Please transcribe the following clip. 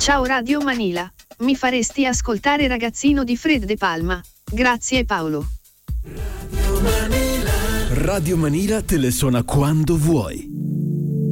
Ciao Radio Manila, mi faresti ascoltare Ragazzino di Fred De Palma? Grazie Paolo. Radio Manila te le suona quando vuoi.